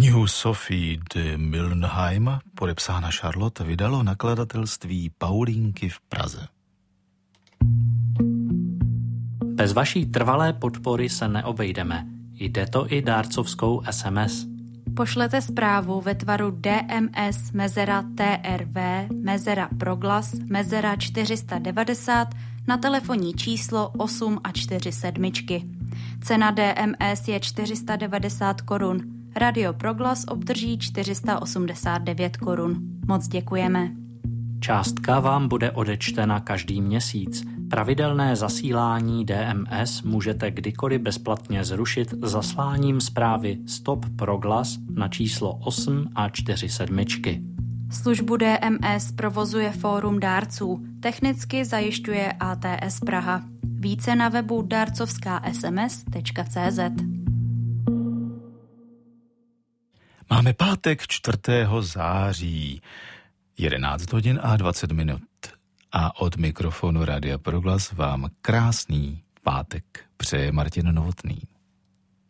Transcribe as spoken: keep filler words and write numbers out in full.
Knihu Sophie de Milnheim, podepsána Charlotte, vydalo nakladatelství Paulínky v Praze. Bez vaší trvalé podpory se neobejdeme. Jde to i dárcovskou es em es. Pošlete zprávu ve tvaru D M S mezera T R V mezera proglas mezera čtyři set devadesát na telefonní číslo osm a čtyři sedmičky. Cena D M S je čtyři sta devadesát korun. Radio Proglas obdrží čtyři sta osmdesát devět korun. Moc děkujeme. Částka vám bude odečtena každý měsíc. Pravidelné zasílání D M S můžete kdykoliv bezplatně zrušit zasláním zprávy Stop Proglas na číslo osm a čtyři sedmičky. Službu D M S provozuje Fórum dárců. Technicky zajišťuje A T S Praha. Více na webu darcovská es em es tečka cé zet. Máme pátek čtvrtého září, jedenáct hodin a dvacet minut. A od mikrofonu Rádia Proglas vám krásný pátek přeje Martin Novotný.